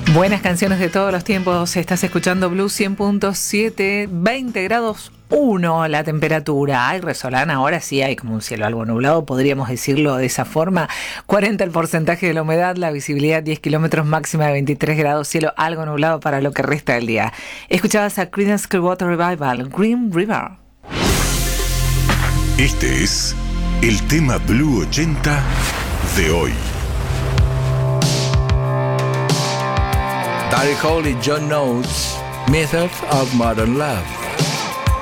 Buenas canciones de todos los tiempos. Estás escuchando Blue 100.7, 20 grados 1 la temperatura. Hay resolana, ahora sí hay como un cielo algo nublado, podríamos decirlo de esa forma. 40 el porcentaje de la humedad, la visibilidad 10 kilómetros, máxima de 23 grados, cielo algo nublado para lo que resta del día. Escuchabas a Creedence Clearwater Revival, Green River. Este es el tema Blue 80 de hoy. Daryl Hall y John Oates, Method of Modern Love.